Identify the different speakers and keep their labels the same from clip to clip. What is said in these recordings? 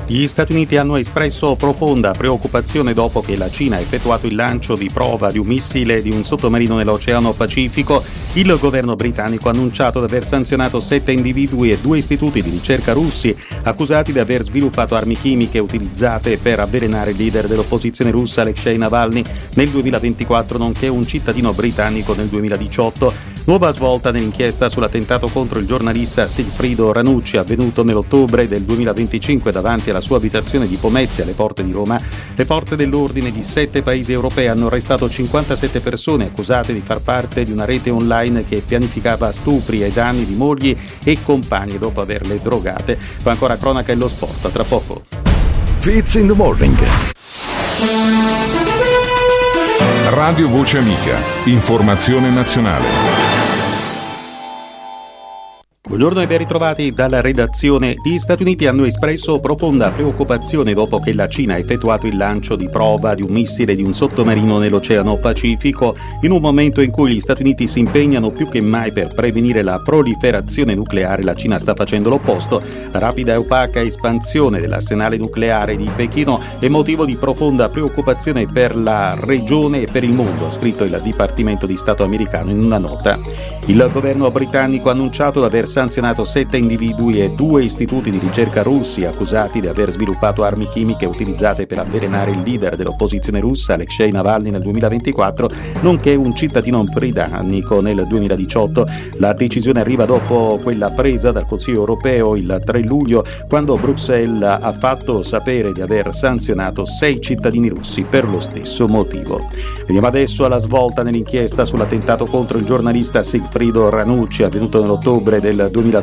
Speaker 1: Gli Stati Uniti hanno espresso profonda preoccupazione dopo che la Cina ha effettuato il lancio di prova di un missile di un sottomarino nell'Oceano Pacifico. Il governo britannico ha annunciato di aver sanzionato 7 individui e 2 istituti di ricerca russi accusati di aver sviluppato armi chimiche utilizzate per avvelenare il leader dell'opposizione russa Alexei Navalny nel 2024, nonché un cittadino britannico nel 2018. Nuova svolta nell'inchiesta sull'attentato contro il giornalista Sigfrido Ranucci avvenuto nell'ottobre del 2025 davanti alla sua abitazione di Pomezia alle porte di Roma. Le forze dell'ordine di 7 paesi europei hanno arrestato 57 persone accusate di far parte di una rete online che pianificava stupri ai danni di mogli e compagni dopo averle drogate. Poi ancora cronaca e lo sport, a tra poco.
Speaker 2: Fits in the Morning.
Speaker 3: Radio Voce Amica, informazione nazionale.
Speaker 1: Buongiorno e ben ritrovati dalla redazione. Gli Stati Uniti hanno espresso profonda preoccupazione dopo che la Cina ha effettuato il lancio di prova di un missile di un sottomarino nell'Oceano Pacifico, in un momento in cui gli Stati Uniti si impegnano più che mai per prevenire la proliferazione nucleare. La Cina sta facendo l'opposto. La rapida e opaca espansione dell'arsenale nucleare di Pechino è motivo di profonda preoccupazione per la regione e per il mondo, ha scritto il Dipartimento di Stato americano in una nota. Il governo britannico ha annunciato di aver sanzionato 7 individui e 2 istituti di ricerca russi accusati di aver sviluppato armi chimiche utilizzate per avvelenare il leader dell'opposizione russa Alexei Navalny nel 2024, nonché un cittadino britannico nel 2018. La decisione arriva dopo quella presa dal Consiglio europeo il 3 luglio, quando Bruxelles ha fatto sapere di aver sanzionato 6 cittadini russi per lo stesso motivo. Veniamo adesso alla svolta nell'inchiesta sull'attentato contro il giornalista Sigfrido Ranucci avvenuto nell'ottobre del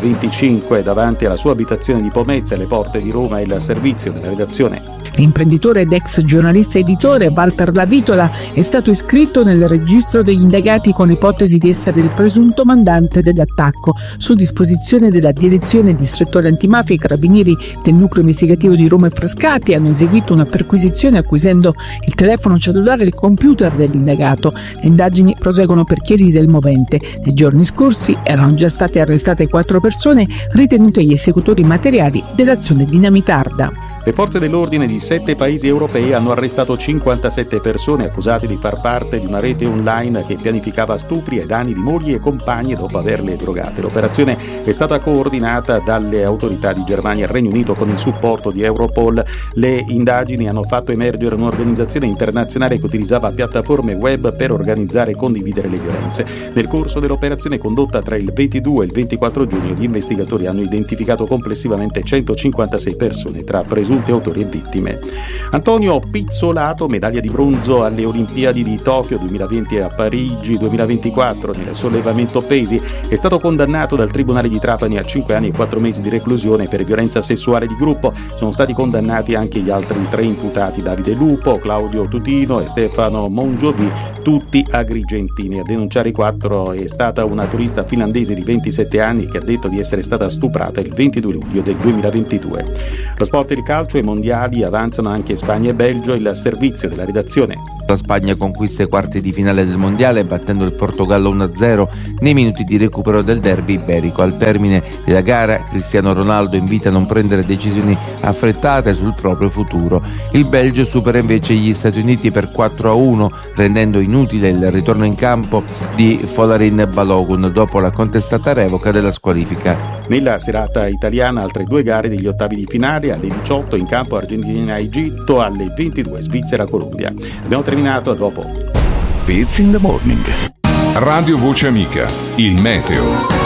Speaker 1: 2025 davanti alla sua abitazione di Pomezia alle porte di Roma. Il servizio della redazione.
Speaker 4: L'imprenditore ed ex giornalista editore Walter Lavitola è stato iscritto nel registro degli indagati con ipotesi di essere il presunto mandante dell'attacco. Su disposizione della direzione distrettuale antimafia, i carabinieri del nucleo investigativo di Roma e Frascati hanno eseguito una perquisizione acquisendo il telefono cellulare e il computer dell'indagato. Le indagini proseguono per Chieri del Movente. Nei giorni scorsi erano già state arrestate 4 persone ritenute gli esecutori materiali dell'azione dinamitarda.
Speaker 1: Le forze dell'ordine di 7 paesi europei hanno arrestato 57 persone accusate di far parte di una rete online che pianificava stupri ai danni di mogli e compagni dopo averle drogate. L'operazione è stata coordinata dalle autorità di Germania e Regno Unito con il supporto di Europol. Le indagini hanno fatto emergere un'organizzazione internazionale che utilizzava piattaforme web per organizzare e condividere le violenze. Nel corso dell'operazione condotta tra il 22 e il 24 giugno, gli investigatori hanno identificato complessivamente 156 persone tra presunti autori e vittime. Antonio Pizzolato, medaglia di bronzo alle Olimpiadi di Tokyo 2020 e a Parigi 2024 nel sollevamento pesi, è stato condannato dal Tribunale di Trapani a 5 anni e 4 mesi di reclusione per violenza sessuale di gruppo. Sono stati condannati anche gli altri 3 imputati, Davide Lupo, Claudio Tutino e Stefano Mongiovi, tutti agrigentini. A denunciare i 4 è stata una turista finlandese di 27 anni che ha detto di essere stata stuprata il 22 luglio del 2022. Lo sport e il calcio, i mondiali avanzano anche Spagna e Belgio. Il servizio della redazione.
Speaker 5: La Spagna conquista i quarti di finale del mondiale battendo il Portogallo 1-0 nei minuti di recupero del derby iberico. Al termine della gara Cristiano Ronaldo invita a non prendere decisioni affrettate sul proprio futuro. Il Belgio supera invece gli Stati Uniti per 4-1, rendendo inutile il ritorno in campo di Folarin Balogun dopo la contestata revoca della squalifica.
Speaker 1: Nella serata italiana altre 2 gare degli ottavi di finale. Alle 18 in campo Argentina-Egitto, alle 22 Svizzera-Colombia. Abbiamo terminato, a dopo.
Speaker 2: Fits in the Morning.
Speaker 3: Radio Voce Amica, il meteo.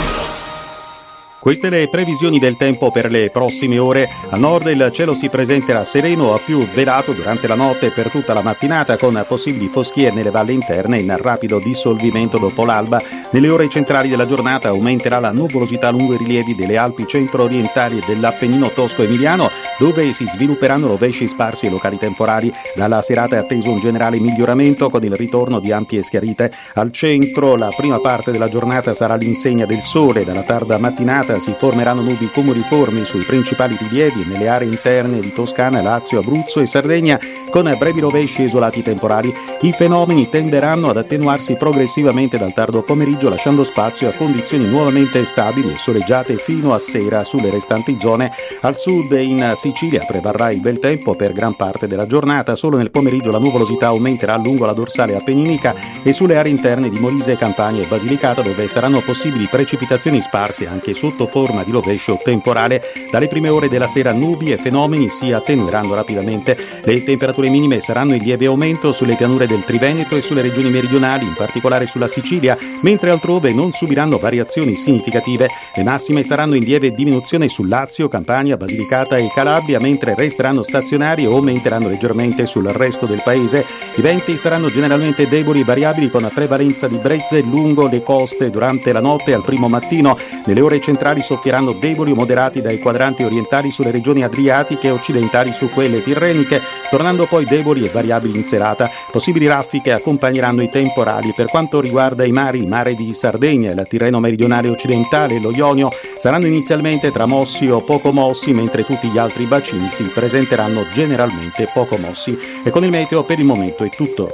Speaker 1: Queste le previsioni del tempo per le prossime ore. A nord il cielo si presenterà sereno a più velato durante la notte e per tutta la mattinata, con possibili foschie nelle valli interne in rapido dissolvimento dopo l'alba. Nelle ore centrali della giornata aumenterà la nuvolosità lungo i rilievi delle Alpi centro-orientali e dell'Appennino tosco-emiliano, dove si svilupperanno rovesci sparsi e locali temporali. Dalla serata è atteso un generale miglioramento con il ritorno di ampie schiarite. Al centro la prima parte della giornata sarà all'insegna del sole. Dalla tarda mattinata giornata si formeranno nubi cumuliformi sui principali rilievi nelle aree interne di Toscana, Lazio, Abruzzo e Sardegna, con brevi rovesci e isolati temporali. I fenomeni tenderanno ad attenuarsi progressivamente dal tardo pomeriggio, lasciando spazio a condizioni nuovamente stabili e soleggiate fino a sera sulle restanti zone. Al sud e in Sicilia prevarrà il bel tempo per gran parte della giornata. Solo nel pomeriggio la nuvolosità aumenterà lungo la dorsale appenninica e sulle aree interne di Molise, Campania e Basilicata, dove saranno possibili precipitazioni sparse anche sotto forma di rovescio temporale. Dalle prime ore della sera nubi e fenomeni si attenueranno rapidamente. Le temperature minime saranno in lieve aumento sulle pianure del Triveneto e sulle regioni meridionali, in particolare sulla Sicilia, mentre altrove non subiranno variazioni significative. Le massime saranno in lieve diminuzione su Lazio, Campania, Basilicata e Calabria, mentre resteranno stazionari o aumenteranno leggermente sul resto del paese. I venti saranno generalmente deboli e variabili, con prevalenza di brezze lungo le coste durante la notte e al primo mattino. Nelle ore centrali soffieranno deboli o moderati dai quadranti orientali sulle regioni adriatiche e occidentali su quelle tirreniche, tornando poi deboli e variabili in serata. Possibili raffiche accompagneranno i temporali. Per quanto riguarda i mari, il mare di Sardegna, il Tirreno meridionale occidentale e lo Ionio saranno inizialmente tramossi o poco mossi, mentre tutti gli altri bacini si presenteranno generalmente poco mossi. E con il meteo per il momento è tutto.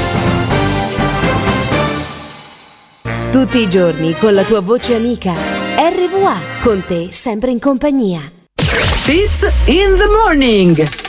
Speaker 6: Tutti i giorni con la tua voce amica. RVA, con te sempre in compagnia.
Speaker 4: Fits in the morning.